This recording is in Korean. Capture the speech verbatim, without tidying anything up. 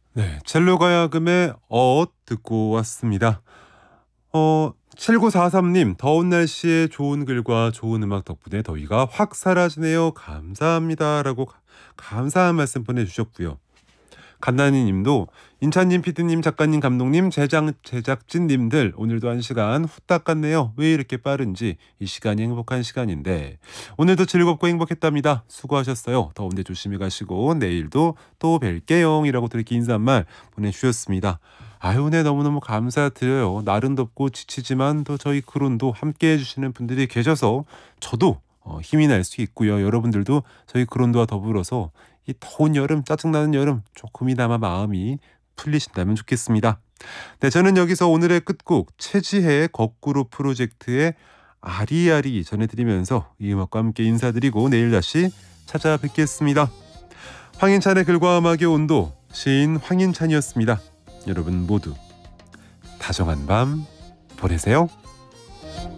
네, 첼로 가야금의 어엇 듣고 왔습니다. 어, 칠구사삼 님, 더운 날씨에 좋은 글과 좋은 음악 덕분에 더위가 확 사라지네요. 감사합니다. 라고 가- 감사한 말씀 보내주셨고요. 간나니 님도 인찬님, 피디님, 작가님, 감독님, 제작, 제작진님들 오늘도 한 시간 후딱 갔네요. 왜 이렇게 빠른지 이 시간이 행복한 시간인데 오늘도 즐겁고 행복했답니다. 수고하셨어요. 더운데 조심히 가시고 내일도 또 뵐게요. 이라고 이렇게 인사말 보내주셨습니다. 아유, 네, 너무너무 감사드려요. 날은 덥고 지치지만 또 저희 크론도 함께 해주시는 분들이 계셔서 저도 어, 힘이 날 수 있고요. 여러분들도 저희 크론도와 더불어서 이 더운 여름, 짜증나는 여름 조금이나마 마음이 풀리신다면 좋겠습니다. 네, 저는 여기서 오늘의 끝곡 최지혜의 거꾸로 프로젝트의 아리아리 전해드리면서 이 음악과 함께 인사드리고 내일 다시 찾아뵙겠습니다. 황인찬의 글과 음악의 온도, 시인 황인찬이었습니다. 여러분 모두 다정한 밤 보내세요.